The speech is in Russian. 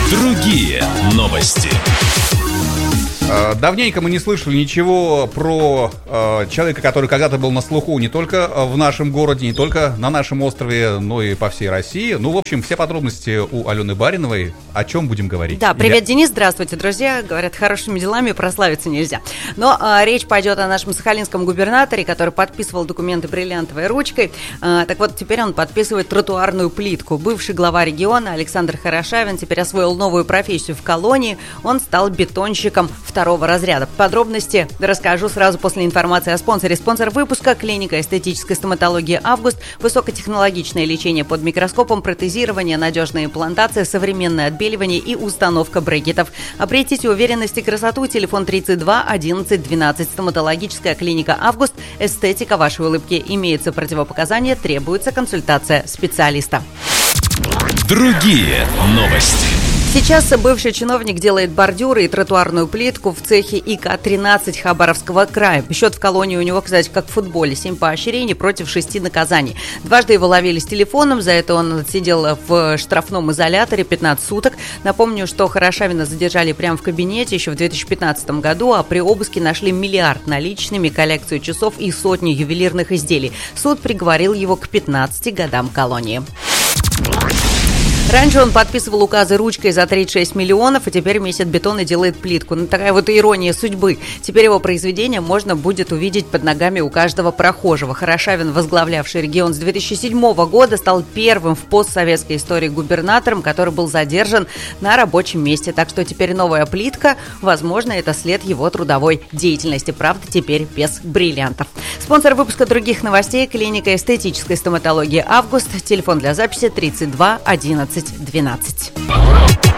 Другие новости. Давненько мы не слышали ничего про человека, который когда-то был на слуху не только в нашем городе, не только на нашем острове, но и по всей России. Ну, в общем, все подробности у Алены Бариновой. О чем будем говорить? Да, привет, Денис, здравствуйте, друзья. Говорят, хорошими делами прославиться нельзя. Но речь пойдет о нашем сахалинском губернаторе, который подписывал документы бриллиантовой ручкой. Так вот, теперь он подписывает тротуарную плитку. Бывший глава региона Александр Хорошавин теперь освоил новую профессию в колонии. Он стал бетонщиком второго разряда. Подробности расскажу сразу после информации о спонсоре. Спонсор выпуска — клиника эстетической стоматологии «Август». Высокотехнологичное лечение под микроскопом, протезирование, надежная имплантация, современное отбеливание и установка брекетов. Обретите уверенность и красоту. Телефон 32 11 12. Стоматологическая клиника «Август». Эстетика вашей улыбки. Имеются противопоказания, требуется консультация специалиста. Другие новости. Сейчас бывший чиновник делает бордюры и тротуарную плитку в цехе ИК-13 Хабаровского края. Счет в колонии у него, кстати, как в футболе. 7 поощрений против 6 наказаний. Дважды его ловили с телефоном. За это он сидел в штрафном изоляторе 15 суток. Напомню, что Хорошавина задержали прямо в кабинете еще в 2015 году, а при обыске нашли миллиард наличными, коллекцию часов и сотни ювелирных изделий. Суд приговорил его к 15 годам колонии. Раньше он подписывал указы ручкой за 36 миллионов, а теперь месит бетон и делает плитку. Ну, такая вот ирония судьбы. Теперь его произведение можно будет увидеть под ногами у каждого прохожего. Хорошавин, возглавлявший регион с 2007 года, стал первым в постсоветской истории губернатором, который был задержан на рабочем месте. Так что теперь новая плитка, возможно, это след его трудовой деятельности. Правда, теперь без бриллиантов. Спонсор выпуска других новостей — клиника эстетической стоматологии «Август». Телефон для записи 32 11 12.